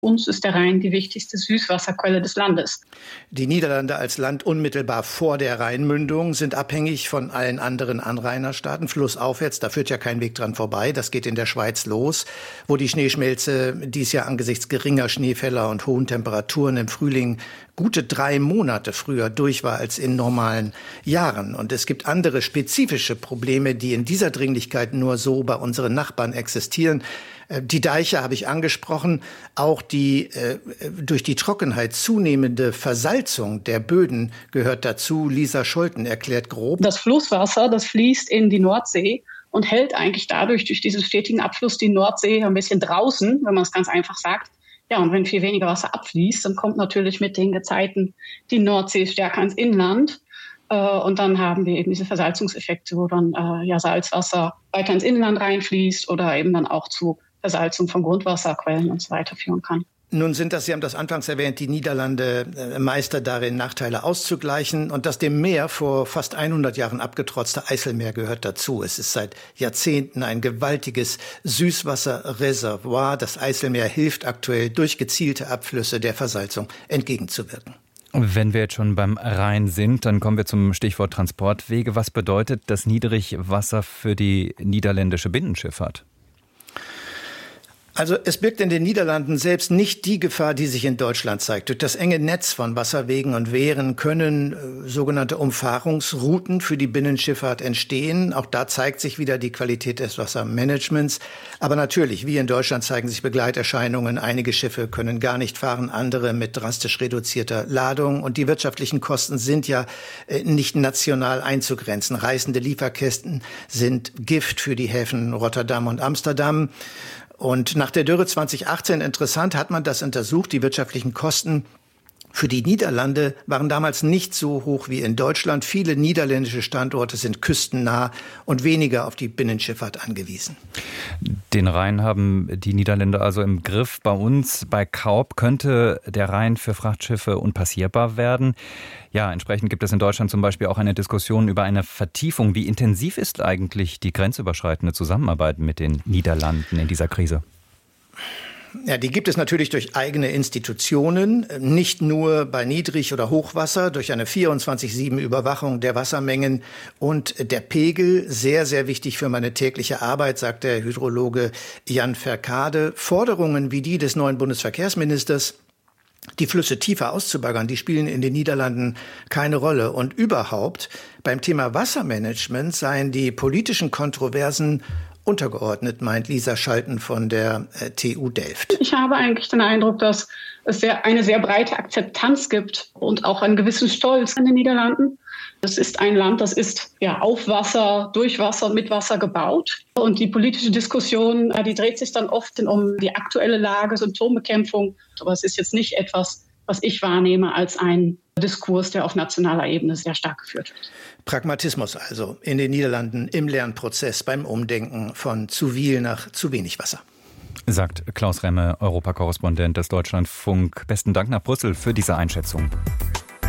Uns ist der Rhein die wichtigste Süßwasserquelle des Landes. Die Niederlande als Land unmittelbar vor der Rheinmündung sind abhängig von allen anderen Anrainerstaaten. Flussaufwärts, da führt ja kein Weg dran vorbei. Das geht in der Schweiz los, wo die Schneeschmelze dies Jahr angesichts geringer Schneefälle und hohen Temperaturen im Frühling gute 3 Monate früher durch war als in normalen Jahren. Und es gibt andere spezifische Probleme, die in dieser Dringlichkeit nur so bei unseren Nachbarn existieren. Die Deiche habe ich angesprochen, auch die durch die Trockenheit zunehmende Versalzung der Böden gehört dazu. Lisa Scholten erklärt grob. Das Flusswasser, das fließt in die Nordsee und hält eigentlich dadurch durch diesen stetigen Abfluss die Nordsee ein bisschen draußen, wenn man es ganz einfach sagt. Ja, und wenn viel weniger Wasser abfließt, dann kommt natürlich mit den Gezeiten die Nordsee stärker ins Inland. Und dann haben wir eben diese Versalzungseffekte, wo dann Salzwasser weiter ins Inland reinfließt oder eben dann auch zu Versalzung von Grundwasserquellen und so weiter führen kann. Nun sind das, Sie haben das anfangs erwähnt, die Niederlande Meister darin, Nachteile auszugleichen. Und das dem Meer vor fast 100 Jahren abgetrotzte Eiselmeer gehört dazu. Es ist seit Jahrzehnten ein gewaltiges Süßwasserreservoir. Das Eiselmeer hilft aktuell durch gezielte Abflüsse der Versalzung entgegenzuwirken. Wenn wir jetzt schon beim Rhein sind, dann kommen wir zum Stichwort Transportwege. Was bedeutet das Niedrigwasser für die niederländische Binnenschifffahrt? Also es birgt in den Niederlanden selbst nicht die Gefahr, die sich in Deutschland zeigt. Durch das enge Netz von Wasserwegen und Wehren können sogenannte Umfahrungsrouten für die Binnenschifffahrt entstehen. Auch da zeigt sich wieder die Qualität des Wassermanagements. Aber natürlich, wie in Deutschland, zeigen sich Begleiterscheinungen. Einige Schiffe können gar nicht fahren, andere mit drastisch reduzierter Ladung. Und die wirtschaftlichen Kosten sind ja nicht national einzugrenzen. Reißende Lieferkästen sind Gift für die Häfen Rotterdam und Amsterdam. Und nach der Dürre 2018, interessant, hat man das untersucht, die wirtschaftlichen Kosten für die Niederlande waren damals nicht so hoch wie in Deutschland. Viele niederländische Standorte sind küstennah und weniger auf die Binnenschifffahrt angewiesen. Den Rhein haben die Niederländer also im Griff. Bei uns, bei Kaub, könnte der Rhein für Frachtschiffe unpassierbar werden. Ja, entsprechend gibt es in Deutschland zum Beispiel auch eine Diskussion über eine Vertiefung. Wie intensiv ist eigentlich die grenzüberschreitende Zusammenarbeit mit den Niederlanden in dieser Krise? Ja, die gibt es natürlich durch eigene Institutionen, nicht nur bei Niedrig- oder Hochwasser, durch eine 24/7 Überwachung der Wassermengen und der Pegel. Sehr, sehr wichtig für meine tägliche Arbeit, sagt der Hydrologe Jan Verkade. Forderungen wie die des neuen Bundesverkehrsministers, die Flüsse tiefer auszubaggern, die spielen in den Niederlanden keine Rolle. Und überhaupt, beim Thema Wassermanagement seien die politischen Kontroversen untergeordnet, meint Lisa Scholten von der TU Delft. Ich habe eigentlich den Eindruck, dass es eine sehr breite Akzeptanz gibt und auch einen gewissen Stolz in den Niederlanden. Das ist ein Land, das ist auf Wasser, durch Wasser, mit Wasser gebaut. Und die politische Diskussion, die dreht sich dann oft um die aktuelle Lage, Symptombekämpfung. Aber es ist jetzt nicht etwas, was ich wahrnehme als ein Diskurs, der auf nationaler Ebene sehr stark geführt wird. Pragmatismus also in den Niederlanden im Lernprozess beim Umdenken von zu viel nach zu wenig Wasser. Sagt Klaus Remme, Europakorrespondent des Deutschlandfunk. Besten Dank nach Brüssel für diese Einschätzung.